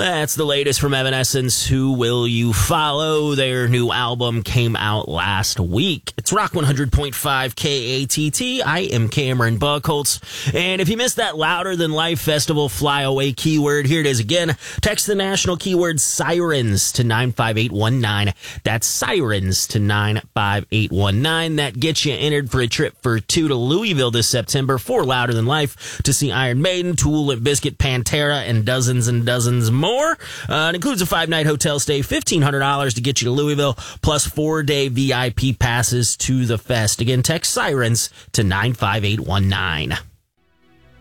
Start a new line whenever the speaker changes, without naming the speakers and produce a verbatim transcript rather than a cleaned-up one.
That's the latest from Evanescence. Who Will You Follow? Their new album came out last week. It's Rock one hundred point five K A T T. I am Cameron Buckholz. And if you missed that Louder Than Life Festival flyaway keyword, here it is again. Text the national keyword SIRENS to nine five eight one nine. That's SIRENS to nine five eight one nine. That gets you entered for a trip for two to Louisville this September for Louder Than Life to see Iron Maiden, Tool, Limp Bizkit, Pantera, and dozens and dozens more. Uh, it includes a five-night hotel stay, fifteen hundred dollars to get you to Louisville, plus four-day V I P passes to the fest. Again, text SIRENS to nine five eight one nine.